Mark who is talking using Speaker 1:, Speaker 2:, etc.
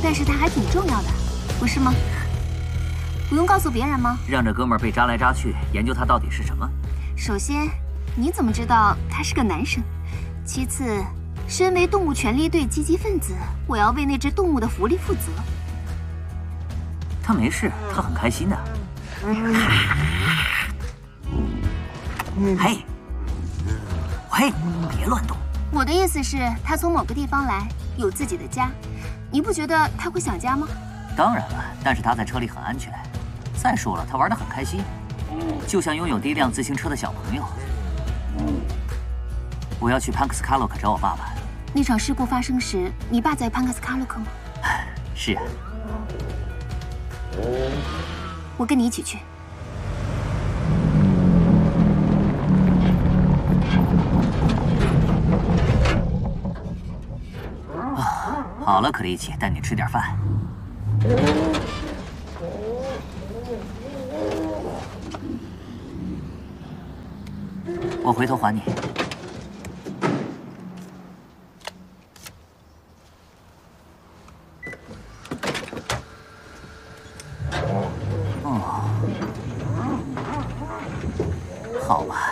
Speaker 1: 但是它还挺重要的，不是吗？不用告诉别人吗？
Speaker 2: 让这哥们儿被扎来扎去，研究它到底是什么。
Speaker 1: 首先，你怎么知道他是个男生？其次，身为动物权利队积极分子，我要为那只动物的福利负责。
Speaker 2: 他没事，他很开心的。嘿，喂，别乱动。
Speaker 1: 我的意思是，他从某个地方来，有自己的家。你不觉得他会想家吗？
Speaker 2: 当然了，但是他在车里很安全。再说了，他玩得很开心，就像拥有第一辆自行车的小朋友。我要去潘克斯卡洛克找我爸爸。
Speaker 1: 那场事故发生时，你爸在潘克斯卡洛克吗？
Speaker 2: 是啊。
Speaker 1: 我跟你一起去。
Speaker 2: 好了，克里奇，带你吃点饭。我回头还你。哦，好吧。